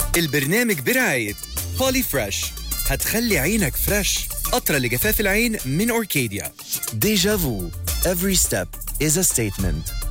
البرنامج برعاية بولي فريش، هتخلي عينك فريش. قطرة لجفاف العين من أوركيديا. Deja vu. Every step is a statement.